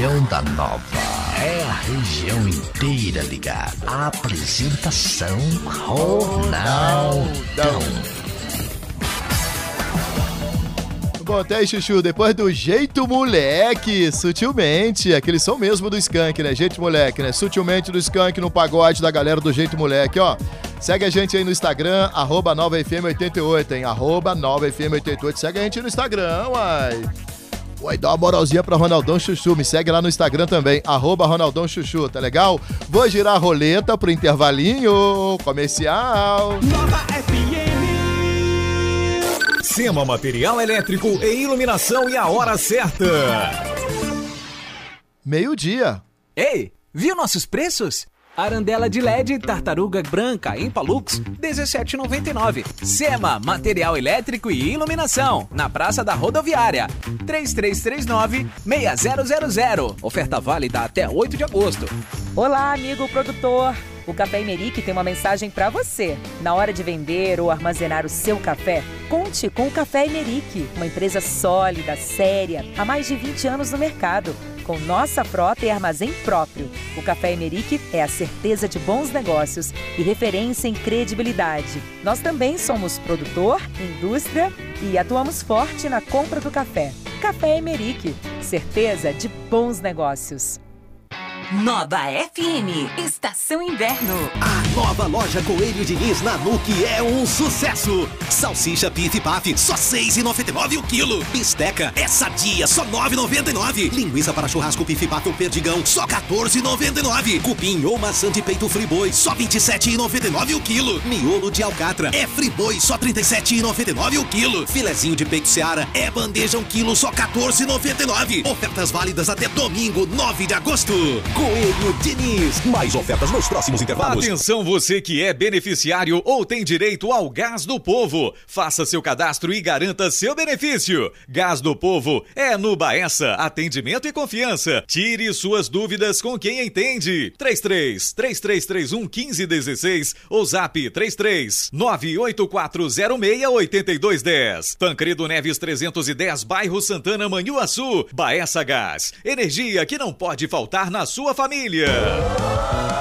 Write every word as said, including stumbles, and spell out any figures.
região da Nova. É a região inteira ligada. A apresentação Ronaldão. Bom, até aí, Chuchu, depois do Jeito Moleque, Sutilmente, aquele som mesmo do Skank, né? Jeito Moleque, né? Sutilmente do Skank no pagode da galera do Jeito Moleque, ó. Segue a gente aí no Instagram, arroba nova F M oitenta e oito, hein? Arroba nova F M oitenta e oito. Segue a gente no Instagram, uai. Uai, dá uma moralzinha pra Ronaldão Chuchu. Me segue lá no Instagram também, arroba Ronaldão Chuchu, tá legal? Vou girar a roleta pro intervalinho comercial. Nova F M. Sema Material Elétrico e Iluminação e a hora certa. Meio-dia. Ei, viu nossos preços? Arandela de L E D Tartaruga Branca Impalux dezessete reais e noventa e nove centavos. Sema Material Elétrico e Iluminação, na Praça da Rodoviária. três três três nove, seis zero zero zero. Oferta válida até oito de agosto. Olá, amigo produtor. O Café Imerique tem uma mensagem para você. Na hora de vender ou armazenar o seu café, conte com o Café Imerique, uma empresa sólida, séria, há mais de vinte anos no mercado, com nossa frota e armazém próprio. O Café Imerique é a certeza de bons negócios e referência em credibilidade. Nós também somos produtor, indústria e atuamos forte na compra do café. Café Imerique, certeza de bons negócios. Nova F M, Estação Inverno. A nova loja Coelho Diniz na N U C é um sucesso. Salsicha Pif Paf, só seis reais e noventa e nove centavos o quilo. Bisteca é sadia, só nove reais e noventa e nove centavos. Linguiça para churrasco Pif Paf ou Perdigão, só quatorze reais e noventa e nove centavos. Cupim ou maçã de peito Friboi, só vinte e sete reais e noventa e nove centavos o quilo. Miolo de alcatra é Friboi, só trinta e sete reais e noventa e nove centavos o quilo. Filezinho de peito Seara é bandeja um quilo, só quatorze reais e noventa e nove centavos. Ofertas válidas até domingo, nove de agosto. Coelho Diniz. Mais ofertas nos próximos intervalos. Atenção você que é beneficiário ou tem direito ao Gás do Povo. Faça seu cadastro e garanta seu benefício. Gás do Povo é no Baessa. Atendimento e confiança. Tire suas dúvidas com quem entende. três três, três três três um, um cinco um seis ou zap três três, nove oito quatro zero seis, oito dois um zero. Tancredo Neves trezentos e dez, bairro Santana, Manhuaçu. Baessa Gás. Energia que não pode faltar na sua família.